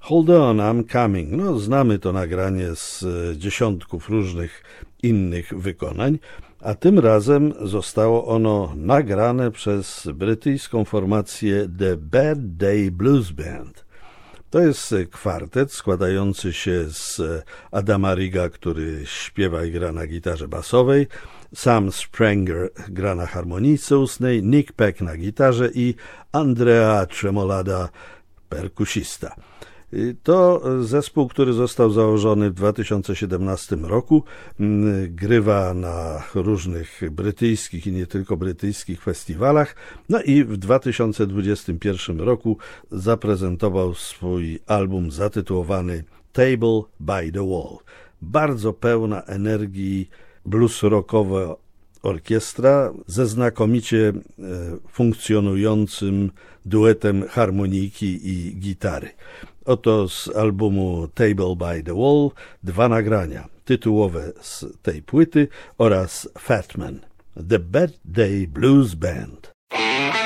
Hold On, I'm Coming. No, znamy to nagranie z dziesiątków różnych innych wykonań, a tym razem zostało ono nagrane przez brytyjską formację The Bad Day Blues Band. To jest kwartet składający się z Adama Rigga, który śpiewa i gra na gitarze basowej, Sam Sprenger gra na harmonijce ustnej, Nick Peck na gitarze i Andrea Tremolada, perkusista. To zespół, który został założony w 2017 roku, grywa na różnych brytyjskich i nie tylko brytyjskich festiwalach, no i w 2021 roku zaprezentował swój album zatytułowany Table by the Wall. Bardzo pełna energii blues-rockowa orkiestra ze znakomicie funkcjonującym duetem harmonijki i gitary. Oto z albumu Table by the Wall 2 nagrania tytułowe z tej płyty oraz Fat Man, The Bad Day Blues Band.